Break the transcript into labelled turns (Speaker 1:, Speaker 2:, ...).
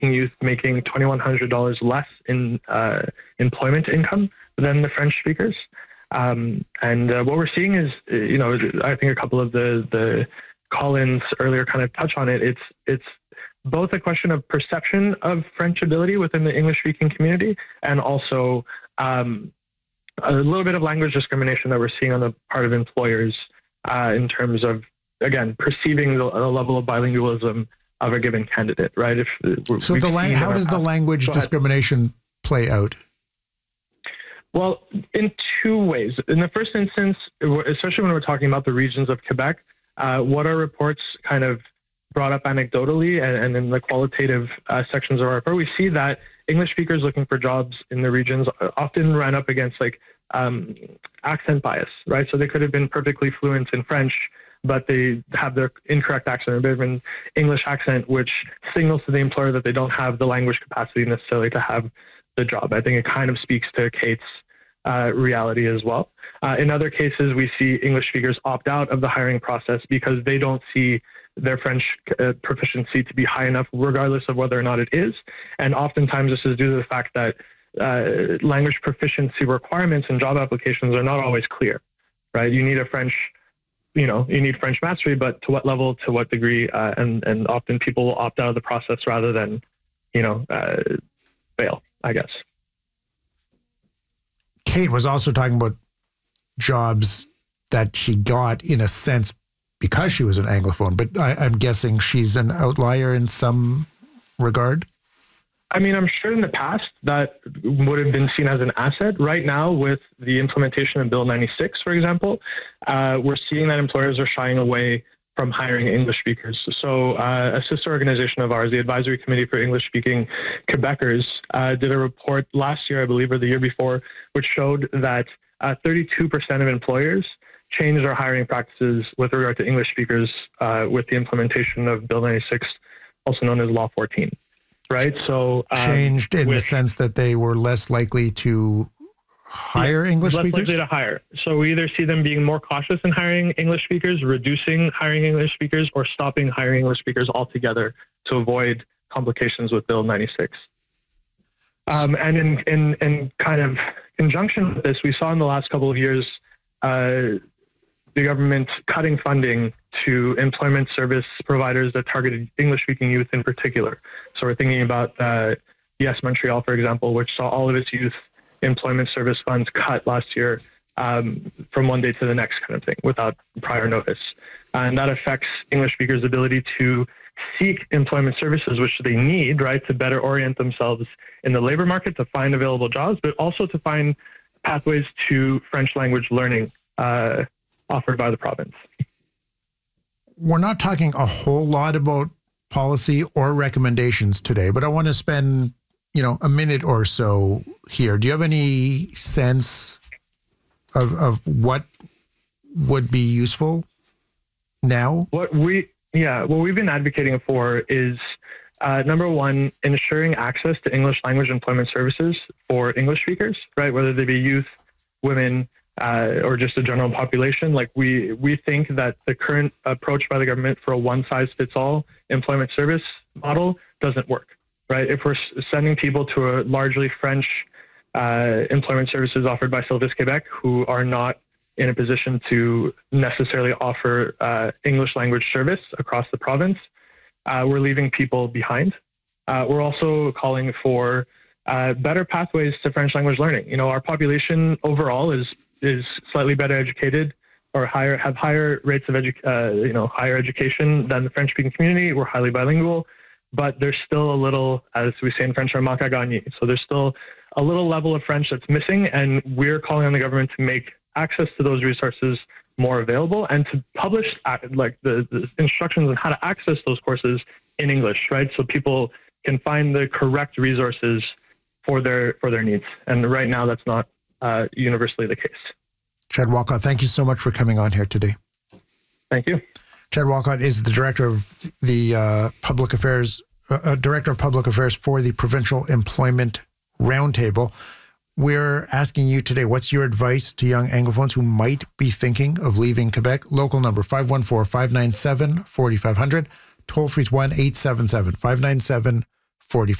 Speaker 1: English-speaking youth making $2,100 less in employment income than the French speakers. And what we're seeing is, I think a couple of the call-ins earlier kind of touch on it. It's both a question of perception of French ability within the English-speaking community, and also a little bit of language discrimination that we're seeing on the part of employers in terms of, again, perceiving the level of bilingualism of a given candidate, right?
Speaker 2: How does the language discrimination play out?
Speaker 1: Well, in two ways. In the first instance, especially when we're talking about the regions of Quebec, what our reports kind of brought up anecdotally and in the qualitative sections of our report, we see that English speakers looking for jobs in the regions often run up against accent bias, right? So they could have been perfectly fluent in French, but they have their incorrect accent or a bit of an English accent, which signals to the employer that they don't have the language capacity necessarily to have the job. I think it kind of speaks to Kate's reality as well. In other cases, we see English speakers opt out of the hiring process because they don't see their French proficiency to be high enough, regardless of whether or not it is. And oftentimes this is due to the fact that language proficiency requirements in job applications are not always clear, right? You need you need French mastery, but to what level, to what degree, and often people will opt out of the process rather than, fail, I guess.
Speaker 2: Kate was also talking about jobs that she got in a sense because she was an Anglophone, but I'm guessing she's an outlier in some regard.
Speaker 1: I mean, I'm sure in the past that would have been seen as an asset. Right now, with the implementation of Bill 96, for example, we're seeing that employers are shying away from hiring English speakers. So a sister organization of ours, the Advisory Committee for English-Speaking Quebecers, did a report last year, I believe, or the year before, which showed that 32% of employers changed their hiring practices with regard to English speakers with the implementation of Bill 96, also known as Law 14. Right? So
Speaker 2: changed in the sense that they were less likely to hire English speakers?
Speaker 1: Less likely to hire. So we either see them being more cautious in hiring English speakers, reducing hiring English speakers, or stopping hiring English speakers altogether to avoid complications with Bill 96. And in kind of conjunction with this, we saw in the last couple of years the government cutting funding to employment service providers that targeted English-speaking youth in particular. So we're thinking about Yes Montreal, for example, which saw all of its youth employment service funds cut last year from one day to the next kind of thing without prior notice. And that affects English speakers' ability to seek employment services, which they need, right, to better orient themselves in the labor market, to find available jobs, but also to find pathways to French language learning offered by the province.
Speaker 2: We're not talking a whole lot about policy or recommendations today, but I want to spend, a minute or so here. Do you have any sense of what would be useful now?
Speaker 1: What we've been advocating for is, number one, ensuring access to English language employment services for English speakers, right? Whether they be youth, women, or just the general population. Like we think that the current approach by the government for a one-size-fits-all employment service model doesn't work, right? If we're sending people to a largely French employment services offered by Service Québec, who are not in a position to necessarily offer English language service across the province, we're leaving people behind. We're also calling for better pathways to French language learning. Our population overall is slightly better educated or have higher rates of higher education than the French-speaking community. We're highly bilingual, but there's still a little, as we say in French, un manque à gagner. So there's still a little level of French that's missing, and we're calling on the government to make access to those resources more available and to publish the instructions on how to access those courses in English, right? So people can find the correct resources for their needs. And right now that's not universally the case.
Speaker 2: Chad Walcott, thank you so much for coming on here today.
Speaker 1: Thank you.
Speaker 2: Chad Walcott is the director of the public affairs for the Provincial Employment Roundtable. We're asking you today, what's your advice to young Anglophones who might be thinking of leaving Quebec? Local number 514-597-4500. Toll free is 1-877-597-4500. 45